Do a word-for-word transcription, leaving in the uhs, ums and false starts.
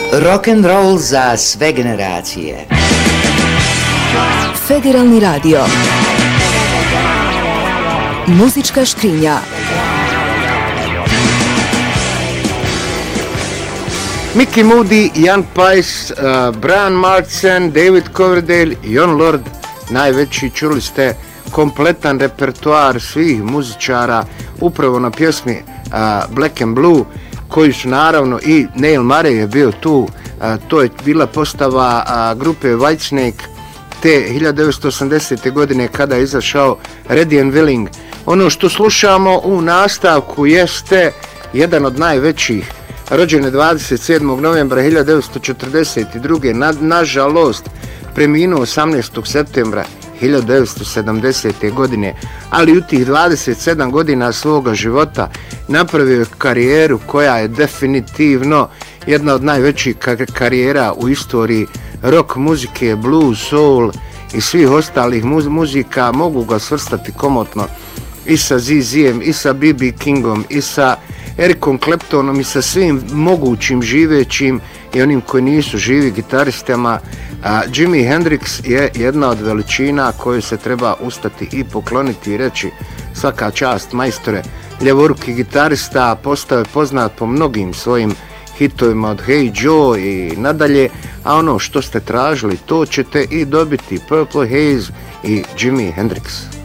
Rock and roll za sve generacije. Federalni radio. Muzička škrinja. Mickey Moody, Jan Pais, uh, Brian Marsden, David Coverdale, Jon Lord, najveći, čuli ste kompletan repertoar svih muzičara upravo na pjesmi uh, Black and Blue, koji su naravno i Neil Murray je bio tu, uh, to je bila postava uh, grupe Whitesnake te hiljadu devetsto osamdesete. godine kada je izašao Ready and Willing. Ono što slušamo u nastavku jeste jedan od najvećih, rođen je dvadeset sedmog novembra hiljadu devetsto četrdeset druge. Na, nažalost preminuo osamnaestog septembra hiljadu devetsto sedamdesete. godine, ali u tih dvadeset sedam godina svoga života napravio je karijeru koja je definitivno jedna od najvećih karijera u istoriji rock muzike, blues, soul i svih ostalih muz- muzika. Mogu ga svrstati komotno i sa Z Z-em, i sa B B Kingom, i sa Ericom Claptonom, i sa svim mogućim živećim i onim koji nisu živi gitaristama. A Jimi Hendrix je jedna od veličina koju se treba ustati i pokloniti i reći svaka čast majstore. Ljevoruki gitarista, postao je poznat po mnogim svojim hitovima od Hey Joe i nadalje, a ono što ste tražili to ćete i dobiti. Purple Haze i Jimi Hendrix.